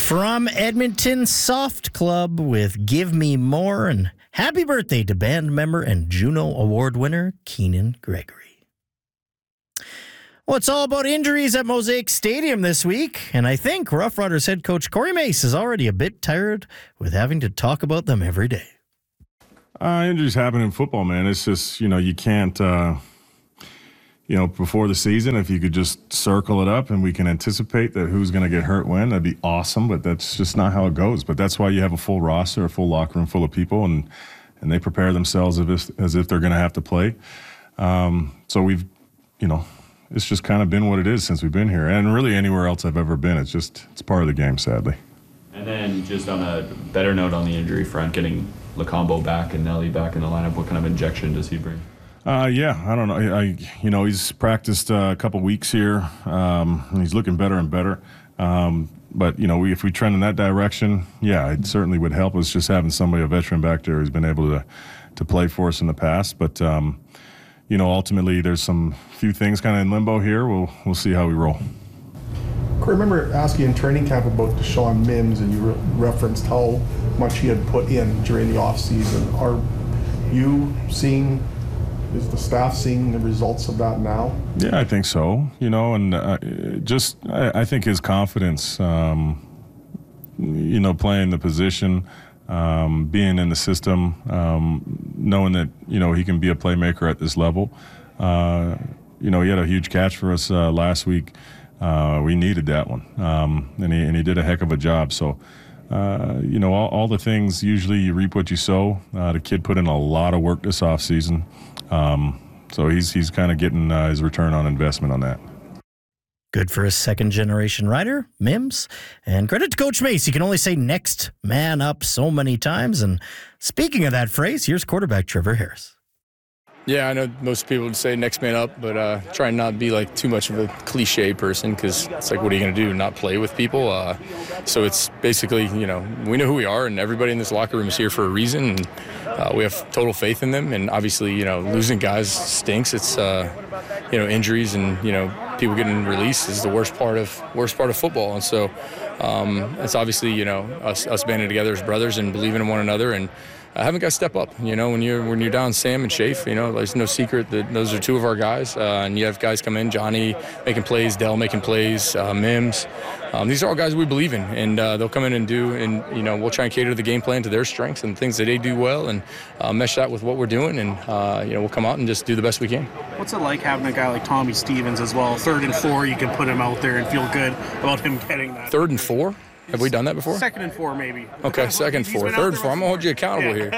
From Edmonton Soft Club with Give Me More, and happy birthday to band member and Juno Award winner Keenan Gregory. Well, it's all about injuries at Mosaic Stadium this week, and I think Rough Riders head coach Corey Mace is already a bit tired with having to talk about them every day. Injuries happen in football, man. It's just, you can't, before the season, if you could just circle it up and we can anticipate that who's going to get hurt when, that'd be awesome, but that's just not how it goes. But that's why you have a full roster, a full locker room full of people, and they prepare themselves as if they're going to have to play. So we've, it's just kind of been what it is since we've been here, and really anywhere else I've ever been. It's part of the game, sadly. And then just on a better note on the injury front, getting Lacombo back and Nelly back in the lineup, what kind of injection does he bring? I don't know. He's practiced a couple weeks here. And he's looking better and better. But if we trend in that direction, yeah, it certainly would help us just having somebody, a veteran back there who's been able to play for us in the past. But ultimately there's some few things kind of in limbo here. We'll see how we roll. I remember asking in training camp about Deshaun Mims, and you referenced how much he had put in during the offseason. Are you seeing, is the staff seeing the results of that now? Yeah, I think so. And I think his confidence, playing the position, being in the system, knowing that, he can be a playmaker at this level. He had a huge catch for us last week. We needed that one, and he did a heck of a job. So, all the things, usually you reap what you sow. The kid put in a lot of work this offseason, so he's kind of getting his return on investment on that. Good for a second-generation rider, Mims. And credit to Coach Mace. You can only say next man up so many times. And speaking of that phrase, here's quarterback Trevor Harris. Yeah, I know most people would say next man up, but try not to be like too much of a cliche person, because it's like, what are you going to do, not play with people? So it's basically, we know who we are, and everybody in this locker room is here for a reason, and we have total faith in them. And obviously, losing guys stinks. It's, injuries and, people getting released is the worst part of football. And so it's obviously, us banding together as brothers and believing in one another, and having guys step up. When you're down Sam and Shafe, there's no secret that those are two of our guys, and you have guys come in, Johnny making plays, Dell making plays, Mims. These are all guys we believe in, and they'll come in and do, and we'll try and cater the game plan to their strengths and things that they do well, and mesh that with what we're doing, and we'll come out and just do the best we can. What's it like having a guy like Tommy Stevens as well? 3rd and 4, you can put him out there and feel good about him getting that. 3rd and 4? Have we done that before? 2nd and 4, maybe. Okay, 2nd and 4. 3rd and 4. I'm gonna hold you accountable here.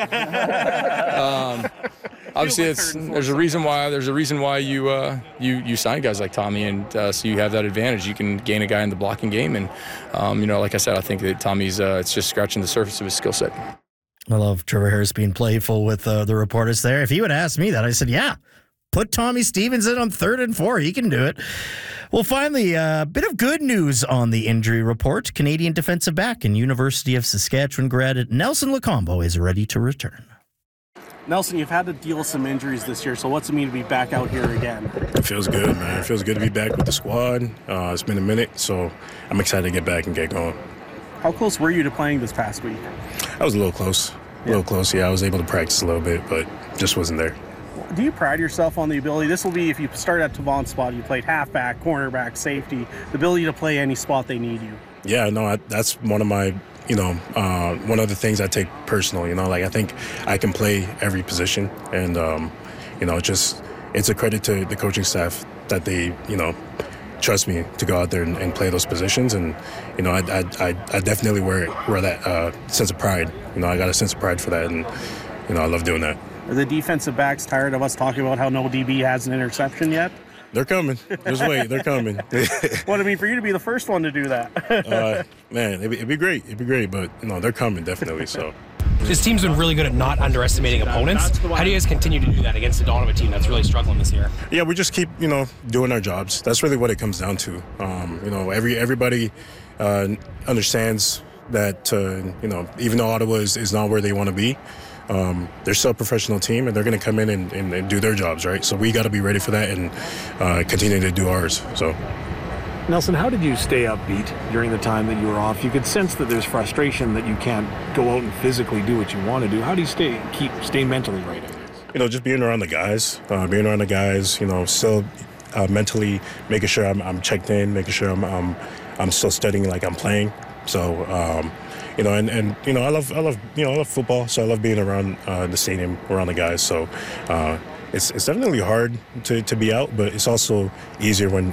Obviously, there's a reason why you sign guys like Tommy, and so you have that advantage. You can gain a guy in the blocking game, and like I said, I think that Tommy's it's just scratching the surface of his skill set. I love Trevor Harris being playful with the reporters there. If he would have asked me that, I said, yeah, put Tommy Stevens in on 3rd and 4. He can do it. Well, finally, a bit of good news on the injury report. Canadian defensive back and University of Saskatchewan grad Nelson Lacombo is ready to return. Nelson, you've had to deal with some injuries this year, so what's it mean to be back out here again? It feels good, man. It feels good to be back with the squad. It's been a minute, so I'm excited to get back and get going. How close were you to playing this past week? I was a little close. Yeah. I was able to practice a little bit, but just wasn't there. Do you pride yourself on the ability, this will be if you start at Tavon's spot, you played halfback, cornerback, safety, the ability to play any spot they need you? Yeah, no, that's one of my, one of the things I take personal, I think I can play every position, and, it's a credit to the coaching staff that they, trust me to go out there and play those positions, and, I definitely wear that sense of pride. I got a sense of pride for that, and, I love doing that. Are the defensive backs tired of us talking about how no DB has an interception yet? They're coming. Just wait. They're coming. Well, for you to be the first one to do that. Man, it'd be great. But, they're coming, definitely, so. This team's been really good at not underestimating opponents. How do you guys continue to do that against the Donovan team that's really struggling this year? Yeah, we just keep, doing our jobs. That's really what it comes down to. Everybody understands that, even though Ottawa is not where they want to be, they're still a professional team, and they're going to come in and do their jobs, right? So we got to be ready for that and continue to do ours. So Nelson, how did you stay upbeat during the time that you were off? You could sense that there's frustration that you can't go out and physically do what you want to do. How do you stay mentally right? Just being around the guys, still mentally making sure I'm checked in, making sure I'm still studying like I'm playing. So, I love football, so I love being around the stadium, around the guys. So, it's definitely hard to be out, but it's also easier when